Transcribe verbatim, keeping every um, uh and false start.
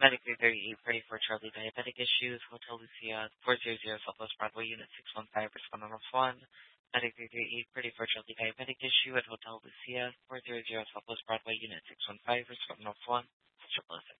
Medically thirty-eight, ready for Charlie Diabetic Issues, Hotel Lucia, four hundred Southwest Broadway, Unit six one five, Respondent one. Medically thirty-eight, ready for Charlie Diabetic Issue at Hotel Lucia, four hundred Southwest Broadway, Unit six one five, Respondent one. Triple S.